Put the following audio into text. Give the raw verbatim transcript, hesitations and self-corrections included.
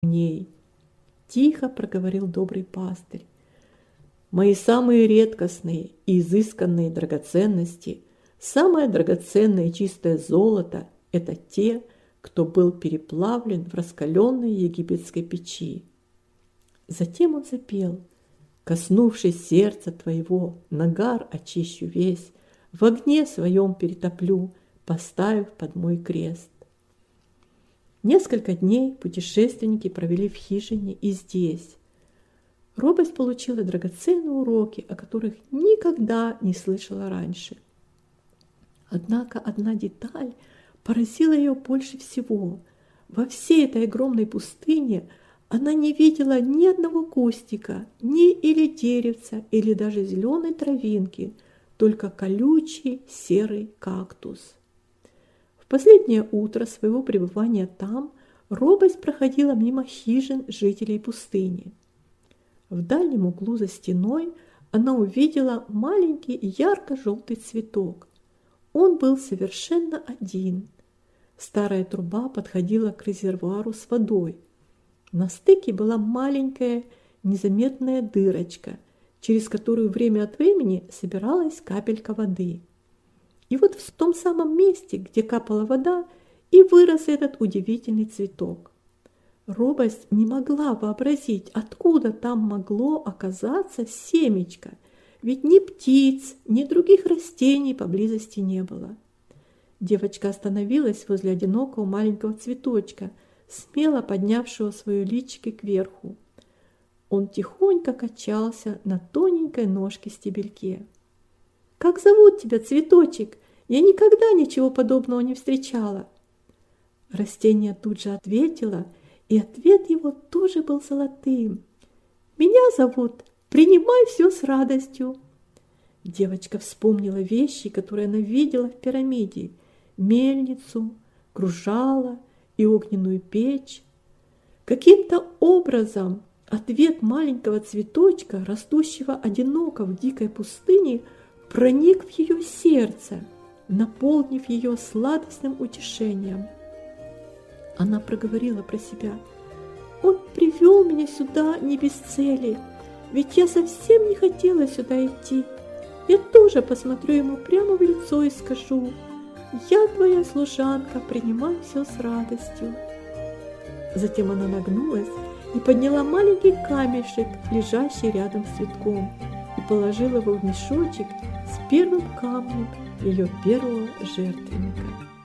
ней. Тихо проговорил добрый пастырь. Мои самые редкостные и изысканные драгоценности, самое драгоценное и чистое золото – это те, кто был переплавлен в раскаленной египетской печи. Затем он запел: коснувшись сердца твоего, нагар очищу весь, в огне своем перетоплю, поставив под мой крест. Несколько дней путешественники провели в хижине и здесь. Робость получила драгоценные уроки, о которых никогда не слышала раньше. Однако одна деталь поразила ее больше всего. Во всей этой огромной пустыне она не видела ни одного кустика, ни или деревца, или даже зеленой травинки, только колючий серый кактус. В последнее утро своего пребывания там Робость проходила мимо хижин жителей пустыни. В дальнем углу за стеной она увидела маленький ярко-желтый цветок. Он был совершенно один. Старая труба подходила к резервуару с водой. На стыке была маленькая незаметная дырочка, через которую время от времени собиралась капелька воды. И вот в том самом месте, где капала вода, и вырос этот удивительный цветок. Робость не могла вообразить, откуда там могло оказаться семечко, ведь ни птиц, ни других растений поблизости не было. Девочка остановилась возле одинокого маленького цветочка, смело поднявшего свое личико кверху. Он тихонько качался на тоненькой ножке-стебельке. «Как зовут тебя, цветочек? Я никогда ничего подобного не встречала». Растение тут же ответило, и ответ его тоже был золотым. «Меня зовут, принимай все с радостью». Девочка вспомнила вещи, которые она видела в пирамиде: мельницу, кружало и огненную печь. Каким-то образом ответ маленького цветочка, растущего одиноко в дикой пустыне, проник в ее сердце, наполнив ее сладостным утешением. Она проговорила про себя: «Он привел меня сюда не без цели, ведь я совсем не хотела сюда идти. Я тоже посмотрю ему прямо в лицо и скажу: я твоя служанка, принимай все с радостью». Затем она нагнулась и подняла маленький камешек, лежащий рядом с цветком, и положила его в мешочек с первым камнем ее первого жертвенника.